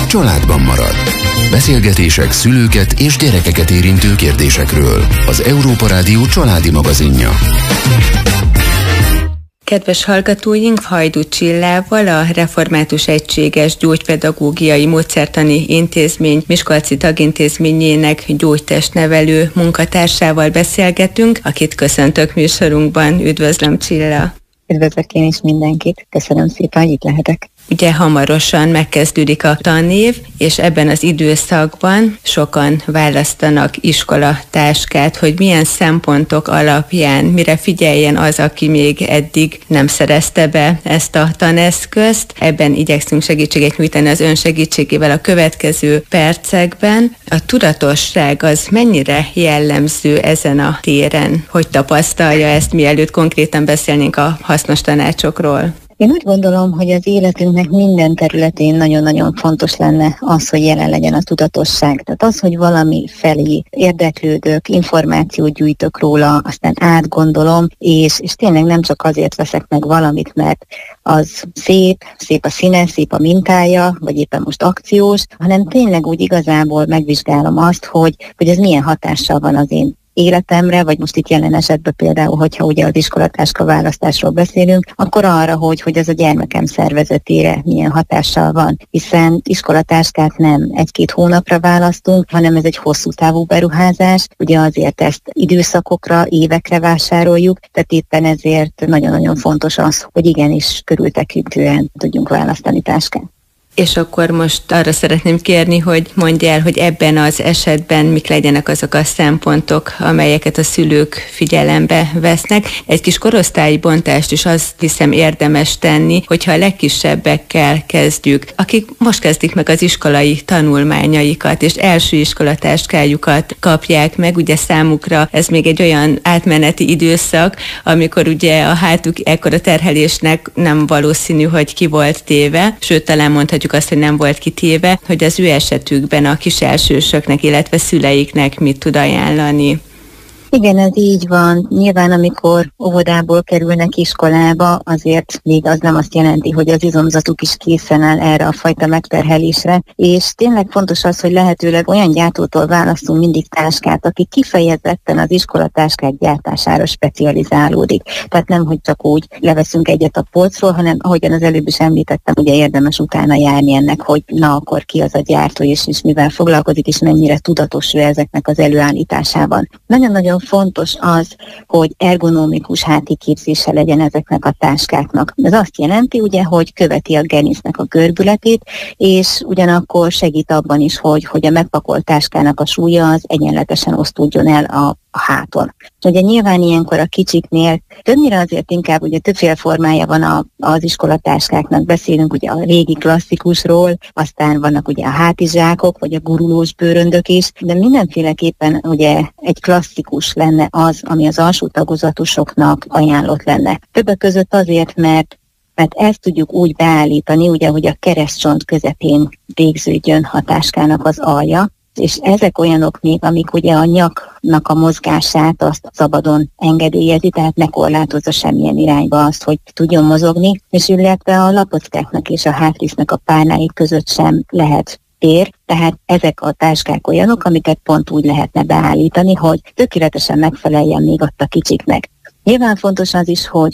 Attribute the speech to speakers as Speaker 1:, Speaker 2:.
Speaker 1: családban marad. Beszélgetések szülőket és gyerekeket érintő kérdésekről. Az Európa Rádió családi magazinja.
Speaker 2: Kedves hallgatóink, Hajdú Csillával, a Református Egységes Gyógypedagógiai Módszertani Intézmény Miskolci tagintézményének gyógytestnevelő munkatársával beszélgetünk, akit köszöntök műsorunkban. Üdvözlöm, Csilla!
Speaker 3: Üdvözlök én is mindenkit, köszönöm szépen, hogy itt lehetek.
Speaker 2: Ugye hamarosan megkezdődik a tanév, és ebben az időszakban sokan választanak iskolatáskát, hogy milyen szempontok alapján, mire figyeljen az, aki még eddig nem szerezte be ezt a taneszközt. Ebben igyekszünk segítséget nyújtani az ön segítségével a következő percekben. A tudatosság az mennyire jellemző ezen a téren? Hogy tapasztalja ezt, mielőtt konkrétan beszélnénk a hasznos tanácsokról?
Speaker 3: Én úgy gondolom, hogy az életünknek minden területén nagyon-nagyon fontos lenne az, hogy jelen legyen a tudatosság. Tehát az, hogy valami felé érdeklődök, információt gyűjtök róla, aztán átgondolom, és tényleg nem csak azért veszek meg valamit, mert az szép a színe, szép a mintája, vagy éppen most akciós, hanem tényleg úgy igazából megvizsgálom azt, hogy ez milyen hatással van az én életemre, vagy most itt jelen esetben például, hogyha ugye az iskolatáska választásról beszélünk, akkor arra, hogy ez a gyermekem szervezetére milyen hatással van. Hiszen iskolatáskát nem 1-2 hónapra választunk, hanem ez egy hosszú távú beruházás, ugye azért ezt időszakokra, évekre vásároljuk, tehát éppen ezért nagyon-nagyon fontos az, hogy igenis körültekintően tudjunk választani táskát.
Speaker 2: És akkor most arra szeretném kérni, hogy mondja el, hogy ebben az esetben mik legyenek azok a szempontok, amelyeket a szülők figyelembe vesznek. Egy kis korosztálybontást is azt hiszem érdemes tenni, hogyha a legkisebbekkel kezdjük, akik most kezdik meg az iskolai tanulmányaikat, és első iskolatáskájukat kapják meg, ugye számukra ez még egy olyan átmeneti időszak, amikor ugye a hátuk ekkora terhelésnek nem valószínű, hogy ki volt téve, sőt talán mondhatjuk azt, hogy nem volt kitéve, hogy az ő esetükben a kiselsősöknek, illetve szüleiknek mit tud ajánlani.
Speaker 3: Igen, ez így van. Nyilván, amikor óvodából kerülnek iskolába, azért még az nem azt jelenti, hogy az izomzatuk is készen áll erre a fajta megterhelésre, és tényleg fontos az, hogy lehetőleg olyan gyártótól választunk mindig táskát, aki kifejezetten az iskolatáskák gyártására specializálódik. Tehát nem, hogy csak úgy leveszünk egyet a polcról, hanem ahogyan az előbb is említettem, ugye érdemes utána járni ennek, hogy na akkor ki az a gyártó, és mivel foglalkozik, és mennyire tudatos ő ezeknek az előállításában. Nagyon-nagyon fontos az, hogy ergonomikus háti képzése legyen ezeknek a táskáknak. Ez azt jelenti, ugye, hogy követi a gerincnek a görbületét, és ugyanakkor segít abban is, hogy a megpakolt táskának a súlya az egyenletesen osztódjon el a háton. És ugye nyilván ilyenkor a kicsiknél többnyire azért inkább ugye többféle formája van az iskolatáskáknak, beszélünk ugye a régi klasszikusról, aztán vannak ugye a hátizsákok, vagy a gurulós bőröndök is, de mindenféleképpen ugye egy klasszikus lenne az, ami az alsó tagozatusoknak ajánlott lenne. Többek között azért, mert ezt tudjuk úgy beállítani, ugye, hogy a keresztcsont közepén végződjön a táskának az alja, és ezek olyanok még, amik ugye a nyaknak a mozgását azt szabadon engedélyezi, tehát ne korlátozza semmilyen irányba azt, hogy tudjon mozogni, és illetve a lapockáknak és a hátrésznek a párnái között sem lehet tér, tehát ezek a táskák olyanok, amiket pont úgy lehetne beállítani, hogy tökéletesen megfeleljen még ott a kicsiknek. Nyilván fontos az is, hogy